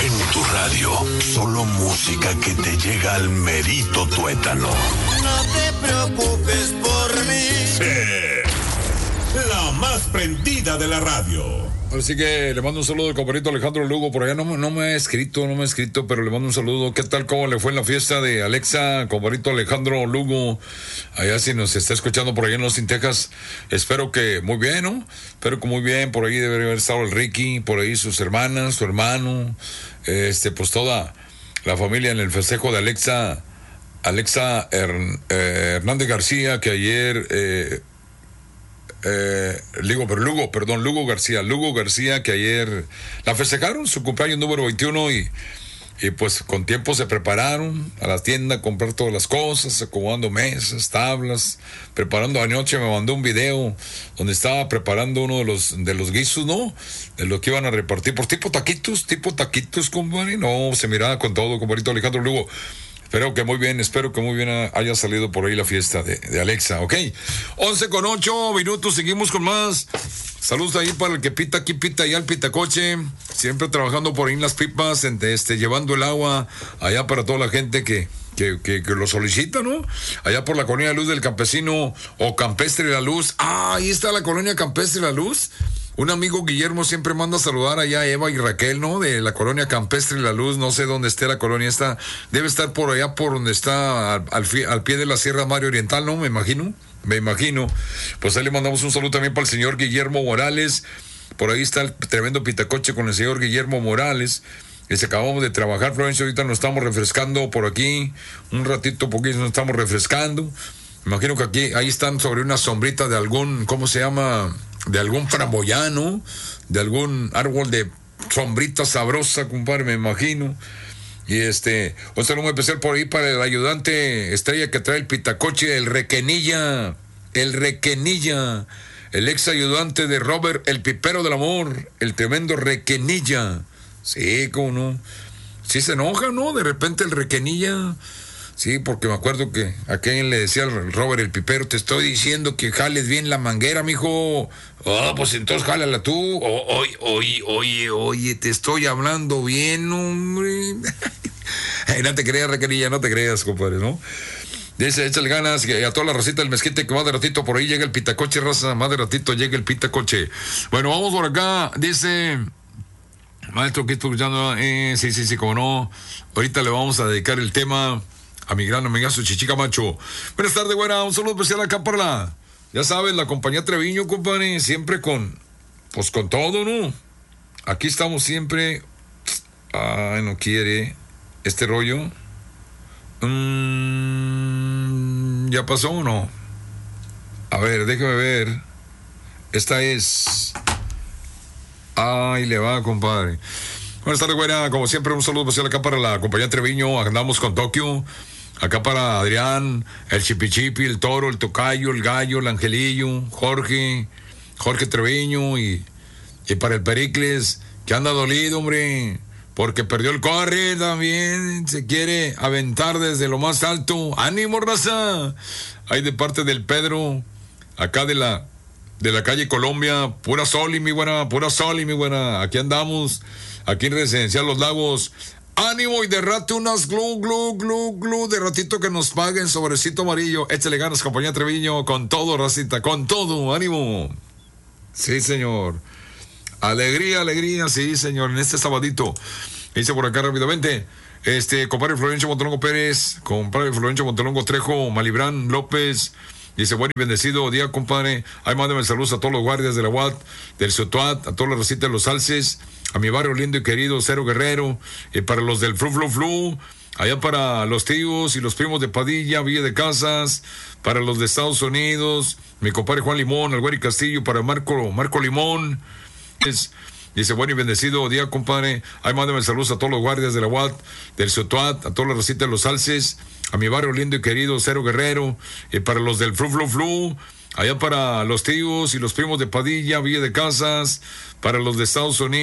En tu radio, solo música que te llega al merito tuétano. No te preocupes por mí. Sí. La más prendida de la radio. Así que le mando un saludo al compadrito Alejandro Lugo. Por allá no me ha escrito, pero le mando un saludo. ¿Qué tal? ¿Cómo le fue en la fiesta de Alexa? Compadrito Alejandro Lugo. Allá si nos está escuchando por allá en Austin, Texas. Espero que muy bien, ¿no? Espero que muy bien. Por ahí debe haber estado el Ricky, por ahí sus hermanas, su hermano. Pues toda la familia en el festejo de Alexa Hernández García, que ayer... Lugo García, que ayer la festejaron, su cumpleaños número 21 y pues con tiempo se prepararon a la tienda a comprar todas las cosas, acomodando mesas, tablas, preparando. Anoche me mandó un video donde estaba preparando uno de los guisos, ¿no? De lo que iban a repartir por tipo taquitos, compadre. No, se miraba con todo, compadrito Alejandro Lugo. Espero que muy bien haya salido por ahí la fiesta de Alexa, ¿ok? 11:08, seguimos con más. Saludos ahí para el que pita, aquí pita, allá el pitacoche. Siempre trabajando por ahí en las pipas, llevando el agua allá para toda la gente que lo solicita, ¿no? Allá por la colonia Luz del Campesino o Campestre La Luz. Ah, ahí está la colonia Campestre La Luz. Un amigo Guillermo siempre manda a saludar allá a Eva y Raquel, ¿no? De la colonia Campestre La Luz. No sé dónde esté la colonia esta. Debe estar por allá por donde está al pie de la Sierra Madre Oriental, ¿no? Me imagino. Pues ahí le mandamos un saludo también para el señor Guillermo Morales. Por ahí está el tremendo pitacoche con el señor Guillermo Morales. Acabamos de trabajar, Florencio, ahorita nos estamos refrescando por aquí. Un ratito, poquito nos estamos refrescando. Me imagino que ahí están sobre una sombrita de algún, ¿cómo se llama? De algún framboyano, de algún árbol de sombrita sabrosa, compadre, me imagino. Y un saludo muy especial por ahí para el ayudante estrella que trae el pitacoche, el Requenilla, el ex ayudante de Robert, el pipero del amor, el tremendo Requenilla. Sí, cómo no. Sí se enoja, ¿no? De repente el Requenilla. Sí, porque me acuerdo que a quien le decía al Robert el pipero, te estoy diciendo que jales bien la manguera, mijo. Oh, pues entonces jálala tú. Oye, te estoy hablando bien, hombre. No te creas, Requenilla, no te creas, compadre, ¿no? Dice, échale ganas, a toda la racita del mezquite que más de ratito por ahí llega el pitacoche, raza, más de ratito llega el pitacoche. Bueno, vamos por acá, dice... Maestro, ¿qué estoy escuchando? Sí, como no. Ahorita le vamos a dedicar el tema a mi gran amigazo Chichica Macho. Buenas tardes, buena. Un saludo especial acá para ya sabes, la compañía Treviño, compadre. Siempre con todo, ¿no? Aquí estamos siempre. Ay, no quiere este rollo. ¿Ya pasó o no? A ver, déjame ver. Esta es... Ay, le va, compadre. Buenas tardes, buena. Como siempre, un saludo especial acá para la compañía Treviño. Andamos con Tokio. Acá para Adrián, el Chipichipi, el Toro, el Tocayo, el Gallo, el Angelillo, Jorge Treviño y para el Pericles, que anda dolido, hombre, porque perdió el corre también. Se quiere aventar desde lo más alto. ¡Ánimo, raza! Ahí de parte del Pedro, acá de la calle Colombia, pura sol y mi buena. Aquí andamos, aquí en Residencial Los Lagos. Ánimo y de rato unas glu, de ratito que nos paguen sobrecito amarillo. Échale ganas, compañía Treviño, con todo, racita, con todo, ánimo. Sí, señor. Alegría, sí, señor, en este sabadito. Dice por acá rápidamente, compadre Florencio Montelongo Pérez, compadre Florencio Montelongo Trejo, Malibrán López. Dice, buen y bendecido día, compadre. Ahí mándame saludos a todos los guardias de la UAT, del Sotuat, a toda la racita de los Alces, a mi barrio lindo y querido, Cero Guerrero, para los del Flu, allá para los tíos y los primos de Padilla, Villa de Casas, para los de Estados Unidos, mi compadre Juan Limón, Algueri Castillo, para Marco Limón. Dice, buen y bendecido día, compadre. Ahí mándame saludos a todos los guardias de la UAT, del Sotuat, a toda la racita de los Alces, a mi barrio lindo y querido, Cero Guerrero, para los del Flu, allá para los tíos y los primos de Padilla, Villa de Casas, para los de Estados Unidos.